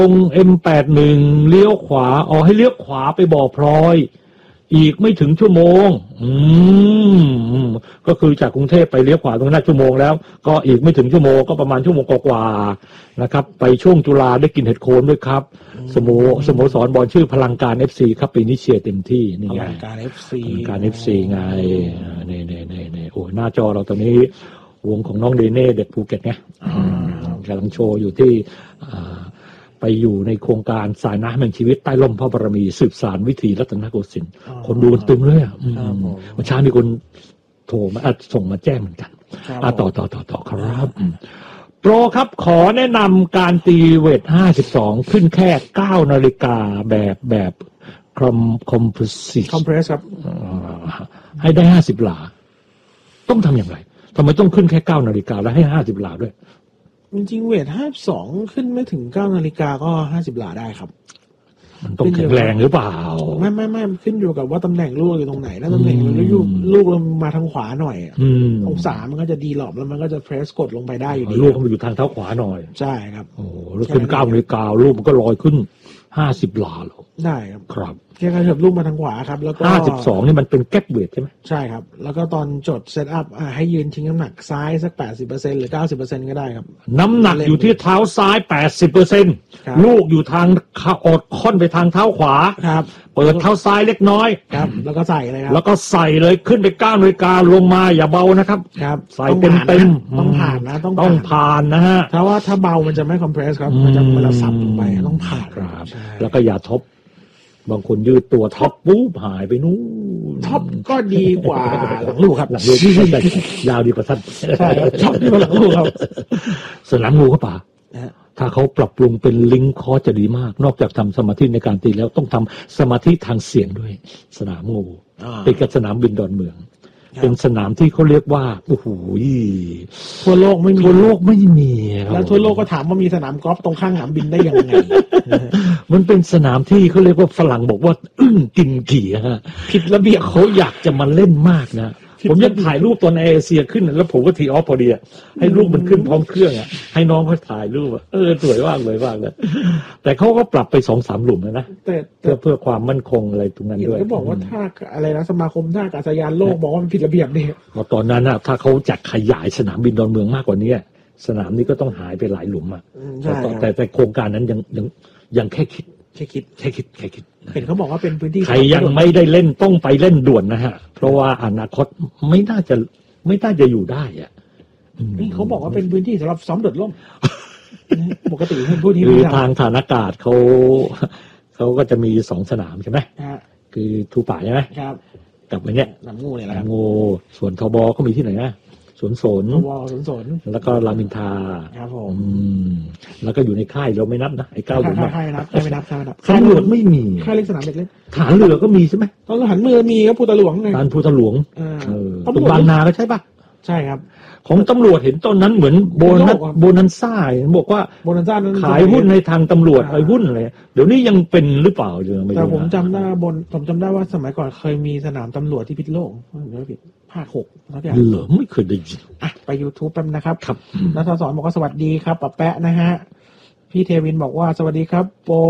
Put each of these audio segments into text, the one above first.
ตรง M81 เลี้ยวขวาให้เลี้ยวขวาไปบ่อพลอยอีกไม่ถึงชั่วโมงก็คือจากกรุงเทพไปเลี้ยวขวาตรงนั้นชั่วโมงแล้วก็อีกไม่ถึงชั่วโมงก็ประมาณชั่วโมงกว่าๆนะครับไปช่วงจุฬาได้กินเห็ดโคนด้วยครับสโมสรบอลชื่อพลังการ FC ครับปีนี้เชียร์เต็มที่นี่ไงพลังการ FC ไงนี่โอ้หน้าจอเราตอนนี้วงของน้องเดเน่เด็กภูเก็ตไงกำลังโชว์อยู่ที่ไปอยู่ในโครงการสายน้ำแห่งชีวิตใต้ร่มพระบารมีสืบสานวิถีรัตนโกสินทร์คนดูตึมเลยวันเช้ามีคนโทรมาส่งมาแจ้งเหมือนกันต่อครับโปรครับขอแนะนำการตีเวท52ขึ้นแค่9 นาฬิกาแบบคอมเพรสครับให้ได้50 หลาต้องทำอย่างไรทำไมต้องขึ้นแค่9 นาฬิกาแล้วให้50 หลาด้วยจริงๆเวท52ขึ้นไม่ถึง9 นาฬิกาก็50 หลาได้ครับมันต้องแข็งแรงหรือเปล่าไม่ขึ้นอยู่กับว่าตำแหน่งลูกอยู่ตรงไหนถ้าตำแหน่งลูกเรามาทางขวาหน่อยองศามันก็จะดีหลอบแล้วมันก็จะเพรสกดลงไปได้อยู่ดีลูกมันอยู่ทางเท้าขวาหน่อยใช่ครับโอ้แล้วขึ้น9 นาฬิกาลูกมันก็ลอยขึ้น50 หลาหรอได้ครับครับแค่กระเถิบลูกมาทางขวาครับแล้วก็ 52นี่มันเป็นแก๊ปเวทใช่ไหมใช่ครับแล้วก็ตอนจดเซตอัพให้ยืนทิ้งน้ำหนักซ้ายสัก 80% หรือ 90% ก็ได้ครับน้ำหนักอยู่ที่เท้าซ้าย 80% ลูกอยู่ทางอดค่อนไปทางเท้าขวาครับเปิดเท้าซ้ายเล็กน้อยครับแล้วก็ใส่เลยครับแล้วก็ใส่เลยขึ้นไป9 นาฬิกาลงมาอย่าเบานะครับครับใส่เต็มต้องผ่านนะต้องผ่านนะฮะถ้าเบามันจะไม่คอมเพรสครับมันจะเวลาสับลงไปต้องผ่านครับแล้วก็อย่าทบบางคนยืดตัวท็อปปุ๊บหายไปนู้นท็อปก็ดีกว่าหลังลูกครับหลังลูกยาวดีกว่าสั้นใช่ท็อปดีกว่าหลังลูกครับส่วนหลังลูกก็ป่ะถ้าเขาปรับปรุงเป็นลิงค์คอร์สจะดีมากนอกจากทำสมาธิในการตีแล้วต้องทำสมาธิทางเสียงด้วยสนามงูติดกับสนามบินดอนเมืองเป็นสนามที่เขาเรียกว่าโอ้โหทั่วโลกไม่มีแล้วทั่วโลกก็ถามว่ามีสนามกอล์ฟตรงข้างสนามบินได้ยังไงมันเป็นสนามที่เขาเรียกว่าฝรั่งบอกว่ากินกี่ฮะผิดระเบียบเขาอยากจะมาเล่นมากนะผมยังถ่ายรูปตอนเอเชียขึ้นแล้วผมก็ทีออฟพอดีให้รูปมันขึ้นพร้อมเครื่องให้น้องเขาถ่ายรูปสวยมากเลยแต่เขาก็ปรับไป 2-3 หลุมนะเพื่อความมั่นคงอะไรตรงนั้นด้วยเขาบอกว่าถ้าอะไรนะสมาคมท่าอากาศยานโลกบอกว่ามันผิดระเบียบนี่ตอนนั้นถ้าเขาจัดขยายสนามบินดอนเมืองมากกว่านี้สนามนี้ก็ต้องหายไปหลายหลุมแต่โครงการนั้นยังแค่คิดเห็นเขาบอกว่าเป็นพื้นที่ใครยังไม่ได้เล่นต้องไปเล่นด่วนนะฮะเพราะว่าอนาคตไม่น่าจะอยู่ได้นี่เขาบอกว่าเป็นพื้นที่สำหรับซ้อมโดดร่มปกติเป็นพื้นที่ทางฐานอากาศเขาก็จะมี2 สนามใช่ไหมคือทูป่าใช่ไหมครับกับอันเนี้ยหนำงูเนี่ยแหละงูส่วนทบก็มีที่ไหนนะสวนแล้วก็รามินทราครับผมแล้วก็อยู่ในค่ายเราไม่นับนะไอ้9 หลุมค่ายนับไม่นับตำรวจไม่มีค่ายเล็กสนามเด็กเล่นฐานเรือก็มีใช่ไหมตอนหันเรือมีก็ภูตะหลวงไงฐานภูตะหลวงตรงบางนาก็ใช่ป่ะใช่ครับของตำรวจเห็นตอนนั้นเหมือนโบนันซ่าบอกว่าโบนันซ่านั้นขายหุ้นในทางตำรวจไอ้หุ้นอะไรเดี๋ยวนี้ยังเป็นหรือเปล่าแต่ผมจำได้ว่าสมัยก่อนเคยมีสนามตำรวจที่พิษณุโลกไม่ผิดภาค 6แล้วอย่างเหรอไม่เคยได้ยินไป YouTube แป๊บนะครับนัทสอนบอกว่าสวัสดีครับป้าแปะนะฮะพี่เทวินบอกว่าสวัสดีครับโป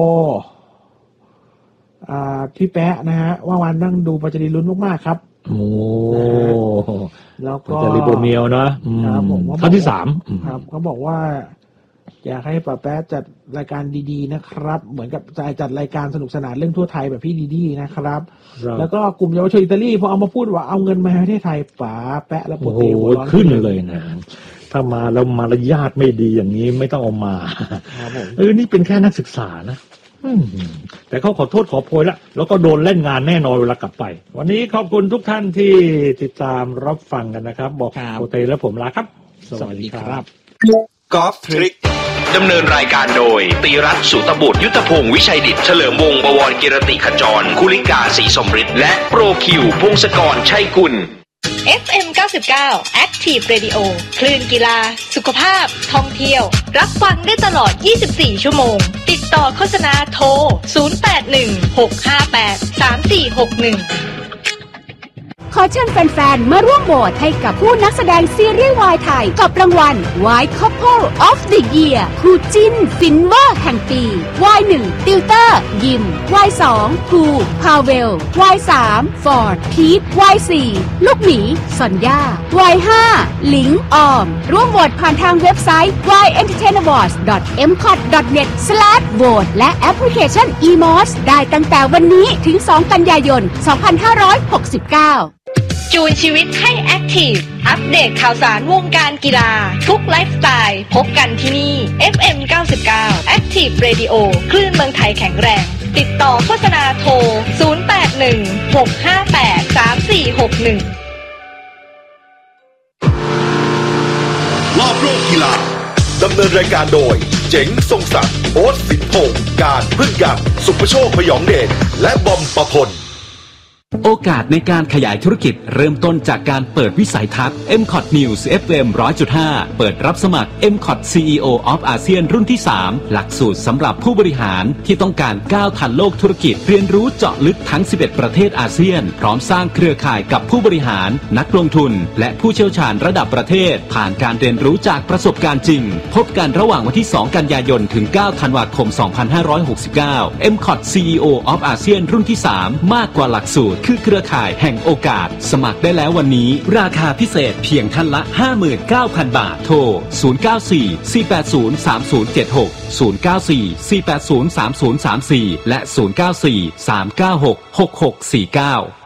พี่แปะนะฮะว่าวันนั่งดูปัจจุบันลุ้นมากๆครับโอ้แล้วก็จะรีโบเมียวนะท่านที่3 ครับเขาบอกว่าอยากให้ป้าแป๊ะจัดรายการดีๆนะครับเหมือนกับจัดรายการสนุกสนานเรื่องทั่วไทยแบบพี่ดีๆนะครับแล้วก็กลุ่มเยาวชนอิตาลีพอเอามาพูดว่าเอาเงินมาให้ประเทศไทยป๋าแป๊ะแล้วปวดหัวร้อนขึ้นเลยนะถ้ามาแล้วมารยาทไม่ดีอย่างนี้ไม่ต้องเอามานี่เป็นแค่นักศึกษานะแต่เขาขอโทษขอโพยแล้วก็โดนเล่นงานแน่นอนเวลากลับไปวันนี้ขอบคุณทุกท่านที่ติดตามรับฟังกันนะครับบอกโปเตและผมลาครับสวัสดีครับกอล์ฟทริกดำเนินรายการโดยตีรัตน์สุตบุตรยุทธพงศ์วิชัยดิษฐ์เฉลิมวงศ์บวรกิรติขจรคุลิกาศรีสมฤทธิ์และโปรคิวพงศกรชัยกุล FM 99 Active Radio คลื่นกีฬาสุขภาพท่องเที่ยวรับฟังได้ตลอด24ชั่วโมงติดต่อโฆษณาโทร0816583461 ขอเชิญแฟนๆมาร่วมโหวตให้กับผู้นักแสดงซีรีส์วายไทยกับรางวัล Y Couple of the Year คู่จิ้นฟินเวอร์แห่งปี Y1 ติวเตอร์ยิม Y2 ภูพาเวล Y3 ฟอร์ดพีท Y4 ลูกหมีสัญญา Y5 หลิงออมร่วมโหวตผ่านทางเว็บไซต์ yentertainawards.mcot.net/vote และแอปพลิเคชัน eMOS ได้ตั้งแต่วันนี้ถึง 2 กันยายน 2569 จูนชีวิตให้แอคทีฟอัปเดตข่าวสารวงการกีฬาทุกไลฟ์สไตล์พบกันที่นี่ FM 99 Active Radio คลื่นเมืองไทยแข็งแรงติดต่อโฆษณาโทร 0816583461 รอบโลกกีฬาดำเนินรายการโดยเจ๋งทรงศักดิ์โอ๊ตสินพงษ์การพึ่งยังสุภโชคพยองเดชและบอมประพลโอกาสในการขยายธุรกิจเริ่มต้นจากการเปิดวิสัยทัศน์ MCOT News FM 100.5 เปิดรับสมัคร MCOT CEO of ASEAN รุ่นที่ 3 หลักสูตรสำหรับผู้บริหารที่ต้องการก้าวทันโลกธุรกิจเรียนรู้เจาะลึกทั้ง 11 ประเทศอาเซียนพร้อมสร้างเครือข่ายกับผู้บริหารนักลงทุนและผู้เชี่ยวชาญระดับประเทศผ่านการเรียนรู้จากประสบการณ์จริงพบกันระหว่างวันที่ 2 กันยายนถึง 9 ธันวาคม 2569 MCOT CEO of ASEAN รุ่นที่ 3 มากกว่าหลักสูตรคือเครือข่ายแห่งโอกาสสมัครได้แล้ววันนี้ราคาพิเศษเพียงท่านละ 59,000 บาทโทร 094-480-3076 094-480-3034 และ 094-396-6649